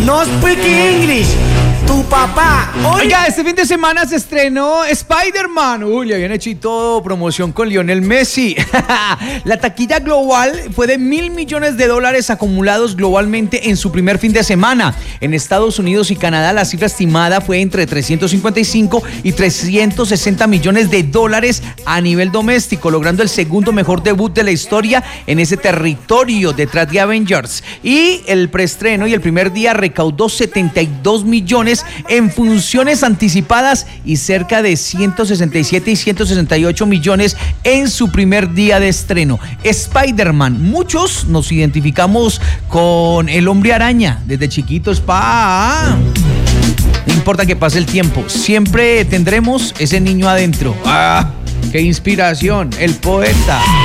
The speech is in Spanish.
No speak English. Tu papá. Oiga, este fin de semana se estrenó Spider-Man. Uy, ya viene Chito, promoción con Lionel Messi. La taquilla global fue de $1.000 millones acumulados globalmente en su primer fin de semana. En Estados Unidos y Canadá, la cifra estimada fue entre 355 y 360 millones de dólares a nivel doméstico, logrando el segundo mejor debut de la historia en ese territorio detrás de Avengers. Y el preestreno y el primer día recaudó 72 millones en funciones anticipadas y cerca de 167 y 168 millones en su primer día de estreno. Spider-Man, muchos nos identificamos con el Hombre Araña desde chiquitos. No importa que pase el tiempo, siempre tendremos ese niño adentro. ¡Qué inspiración! El poeta.